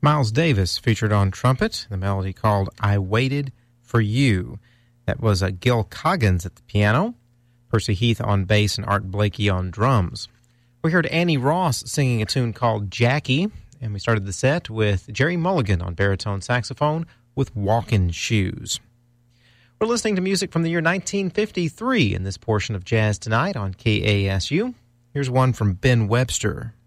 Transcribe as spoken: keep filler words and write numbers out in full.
Miles Davis featured on trumpet, the melody called I Waited for You. That was uh, Gil Coggins at the piano, Percy Heath on bass, and Art Blakey on drums. We heard Annie Ross singing a tune called Jackie, and we started the set with Jerry Mulligan on baritone saxophone with Walkin' Shoes. We're listening to music from the year nineteen fifty-three in this portion of Jazz Tonight on K A S U. Here's one from Ben Webster.